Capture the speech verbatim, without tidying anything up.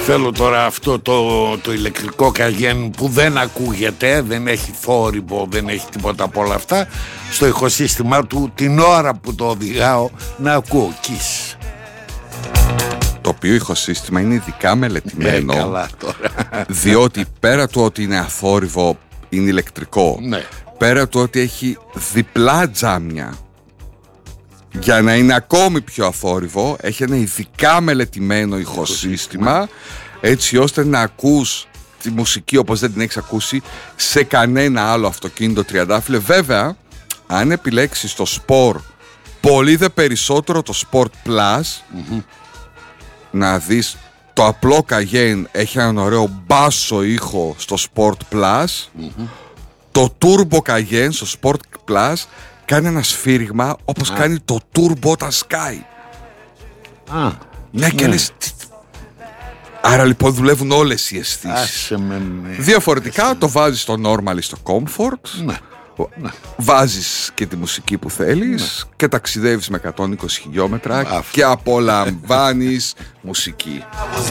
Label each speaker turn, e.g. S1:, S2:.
S1: Θέλω τώρα αυτό το, το ηλεκτρικό Καγέν που δεν ακούγεται, δεν έχει θόρυβο, δεν έχει τίποτα από όλα αυτά, στο ηχοσύστημα του την ώρα που το οδηγάω να ακούω Kiss.
S2: Το οποίο ηχοσύστημα είναι ειδικά μελετημένο,
S1: ε, καλά τώρα.
S2: Διότι πέρα του ότι είναι αθόρυβο, είναι ηλεκτρικό,
S1: ναι.
S2: Πέρα του ότι έχει διπλά τζάμια για να είναι ακόμη πιο αθόρυβο, έχει ένα ειδικά μελετημένο ηχοσύστημα, έτσι ώστε να ακούς τη μουσική όπως δεν την έχεις ακούσει σε κανένα άλλο αυτοκίνητο τριαντάφυλλε. Βέβαια, αν επιλέξεις το Sport, πολύ δε περισσότερο το Sport Plus, mm-hmm. να δεις το απλό Cayenne έχει έναν ωραίο μπάσο ήχο στο Sport Plus, mm-hmm. το Turbo Cayenne στο Sport Plus κάνει ένα σφύριγμα όπως ah. κάνει το Turbo όταν σκάει.
S1: Ah.
S2: Ναι, και λες... Άρα λοιπόν δουλεύουν όλες οι αισθήσεις.
S1: με, με.
S2: Διαφορετικά Άσε. Το βάζεις στο normal ή στο comfort,
S1: ναι. Ναι.
S2: βάζεις και τη μουσική που θέλεις, ναι. και ταξιδεύεις με εκατόν είκοσι χιλιόμετρα
S1: Αφ.
S2: και απολαμβάνεις μουσική.